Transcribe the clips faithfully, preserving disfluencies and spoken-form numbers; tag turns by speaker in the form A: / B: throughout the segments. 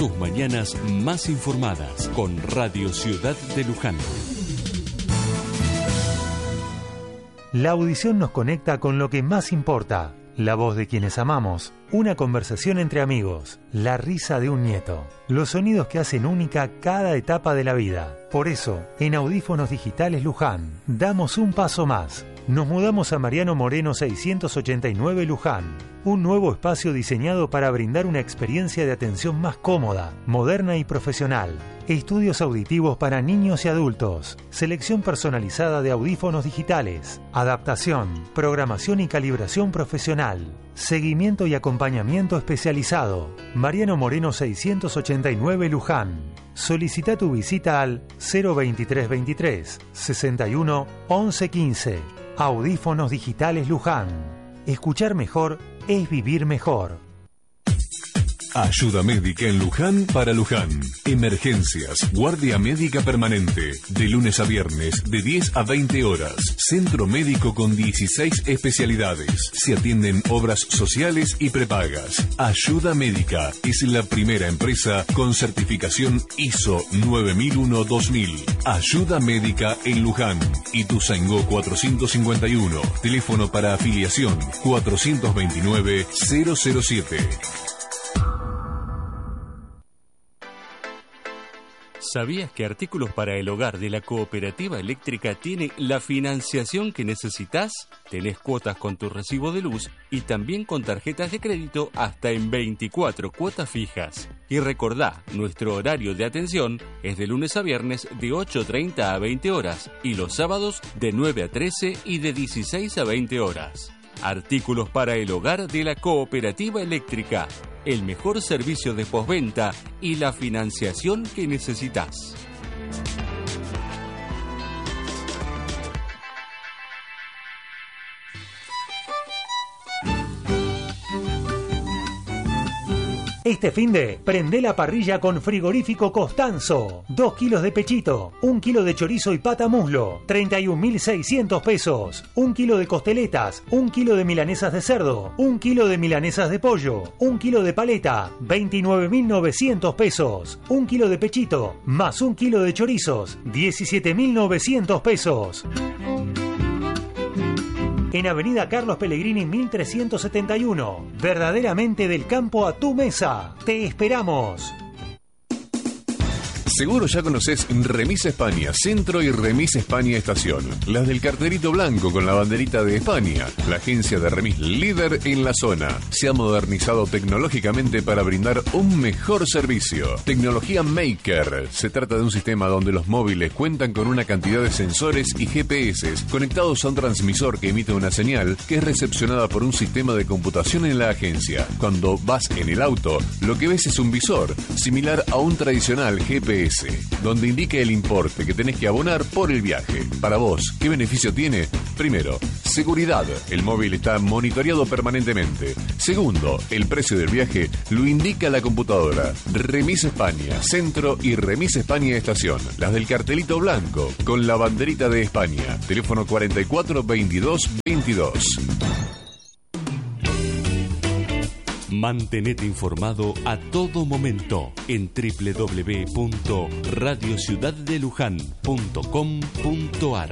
A: tus mañanas más informadas con Radio Ciudad de Luján.
B: La audición nos conecta con lo que más importa, la voz de quienes amamos, una conversación entre amigos, la risa de un nieto, los sonidos que hacen única cada etapa de la vida. Por eso, en Audífonos Digitales Luján, damos un paso más. Nos mudamos a Mariano Moreno seiscientos ochenta y nueve Luján, un nuevo espacio diseñado para brindar una experiencia de atención más cómoda, moderna y profesional. Estudios auditivos para niños y adultos, selección personalizada de audífonos digitales, adaptación, programación y calibración profesional, seguimiento y acompañamiento especializado. Mariano Moreno seiscientos ochenta y nueve Luján. Solicita tu visita al cero veintitrés veintitrés sesenta y uno once quince. Audífonos Digitales Luján. Escuchar mejor es vivir mejor.
C: Ayuda médica en Luján para Luján. Emergencias, guardia médica permanente. De lunes a viernes, de diez a veinte horas. Centro médico con dieciséis especialidades. Se atienden obras sociales y prepagas. Ayuda médica es la primera empresa con certificación I S O nueve mil uno dos mil. Ayuda médica en Luján. Ituzaingó cuatrocientos cincuenta y uno. Teléfono para afiliación cuatrocientos veintinueve cero cero siete.
A: ¿Sabías que Artículos para el Hogar de la Cooperativa Eléctrica tiene la financiación que necesitas? Tenés cuotas con tu recibo de luz y también con tarjetas de crédito hasta en veinticuatro cuotas fijas. Y recordá, nuestro horario de atención es de lunes a viernes de ocho treinta a veinte horas y los sábados de nueve a trece y de dieciséis a veinte horas. Artículos para el Hogar de la Cooperativa Eléctrica. El mejor servicio de postventa y la financiación que necesitas.
B: Este finde, prende la parrilla con Frigorífico Costanzo. Dos kilos de pechito, un kilo de chorizo y pata muslo, treinta y un mil seiscientos pesos. Un kilo de costeletas, un kilo de milanesas de cerdo, un kilo de milanesas de pollo, un kilo de paleta, veintinueve mil novecientos pesos. Un kilo de pechito, más un kilo de chorizos, diecisiete mil novecientos pesos. En Avenida Carlos Pellegrini mil trescientos setenta y uno. Verdaderamente del campo a tu mesa. Te esperamos.
C: Seguro ya conoces Remis España Centro y Remis España Estación. Las del carterito blanco con la banderita de España. La agencia de remis líder en la zona. Se ha modernizado tecnológicamente para brindar un mejor servicio. Tecnología Maker. Se trata de un sistema donde los móviles cuentan con una cantidad de sensores y G P S conectados a un transmisor que emite una señal que es recepcionada por un sistema de computación en la agencia. Cuando vas en el auto, lo que ves es un visor, similar a un tradicional G P S. Donde indica el importe que tenés que abonar por el viaje. Para vos, ¿qué beneficio tiene? Primero, seguridad. El móvil está monitoreado permanentemente. Segundo, el precio del viaje lo indica la computadora. Remis España Centro y Remis España Estación. Las del cartelito blanco con la banderita de España. Teléfono cuarenta y cuatro veintidós veintidós.
A: Mantenete informado a todo momento en doble u doble u doble u punto radio ciudad de luján punto com punto a r.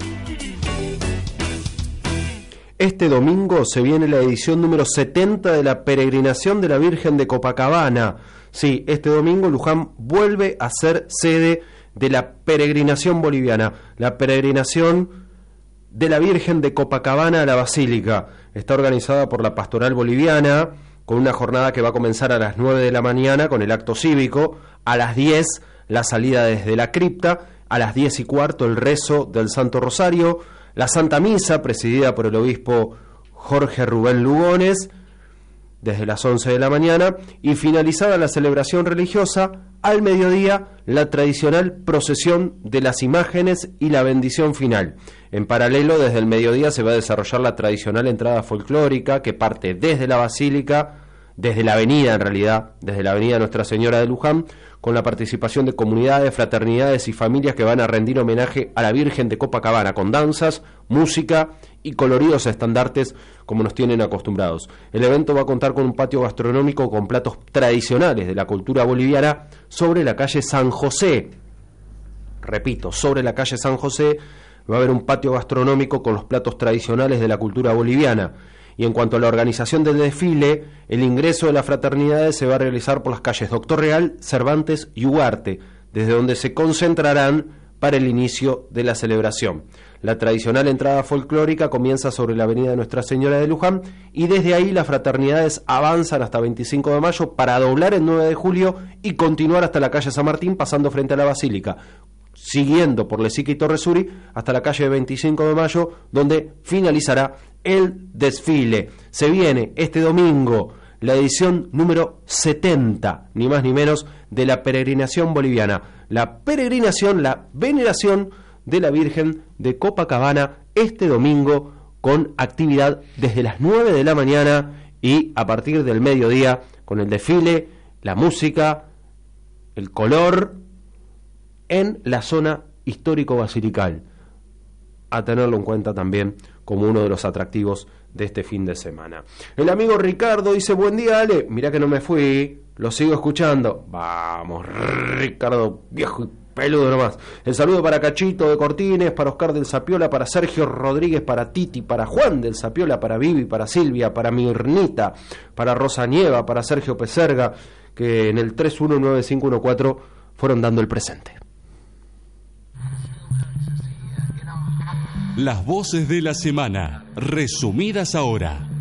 D: Este domingo se viene la edición número setenta de la Peregrinación de la Virgen de Copacabana. Sí, este domingo Luján vuelve a ser sede de la Peregrinación Boliviana, la Peregrinación de la Virgen de Copacabana a la Basílica. Está organizada por la Pastoral Boliviana, con una jornada que va a comenzar a las nueve de la mañana con el acto cívico, a las diez la salida desde la cripta, a las diez y cuarto el rezo del Santo Rosario, la Santa Misa presidida por el obispo Jorge Rubén Lugones desde las once de la mañana, y finalizada la celebración religiosa, al mediodía la tradicional procesión de las imágenes y la bendición final. En paralelo, desde el mediodía se va a desarrollar la tradicional entrada folclórica que parte desde la Basílica, desde la avenida en realidad, desde la avenida Nuestra Señora de Luján, con la participación de comunidades, fraternidades y familias que van a rendir homenaje a la Virgen de Copacabana, con danzas, música y coloridos estandartes como nos tienen acostumbrados. El evento va a contar con un patio gastronómico con platos tradicionales de la cultura boliviana sobre la calle San José. Repito, sobre la calle San José va a haber un patio gastronómico con los platos tradicionales de la cultura boliviana. Y en cuanto a la organización del desfile, el ingreso de las fraternidades se va a realizar por las calles Doctor Real, Cervantes y Ugarte, desde donde se concentrarán para el inicio de la celebración. La tradicional entrada folclórica comienza sobre la avenida Nuestra Señora de Luján y desde ahí las fraternidades avanzan hasta veinticinco de mayo para doblar el nueve de julio y continuar hasta la calle San Martín pasando frente a la Basílica, siguiendo por Lezica y Torresuri hasta la calle veinticinco de mayo, donde finalizará el desfile. Se viene este domingo la edición número setenta, ni más ni menos, de la peregrinación boliviana. La peregrinación, la veneración de la Virgen de Copacabana este domingo con actividad desde las nueve de la mañana y a partir del mediodía con el desfile, la música, el color en la zona histórico-basilical. A tenerlo en cuenta también como uno de los atractivos de este fin de semana. El amigo Ricardo dice: buen día, Ale. Mirá que no me fui, lo sigo escuchando. Vamos, Ricardo, viejo y peludo nomás. El saludo para Cachito de Cortines, para Oscar del Sapiola, para Sergio Rodríguez, para Titi, para Juan del Sapiola, para Vivi, para Silvia, para Mirnita, para Rosa Nieva, para Sergio Peserga, que en el tres uno nueve cinco uno cuatro fueron dando el presente.
A: Las voces de la semana, resumidas ahora.